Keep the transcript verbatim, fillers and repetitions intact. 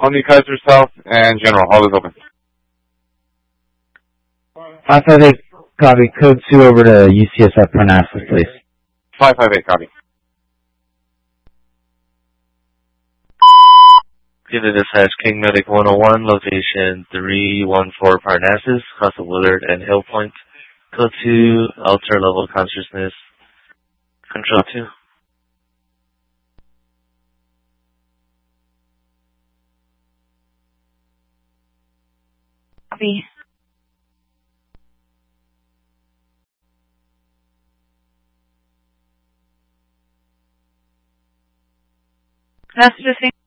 Only Kaiser South and General. All is open. five five eight, copy. Code two over to U C S F Parnassus, please. five five eight, copy. Unit dispatch King Medic one oh one, location three one four Parnassus, cross of Willard and Hill Point. Code two, alter level consciousness. Control two. Copy. That's just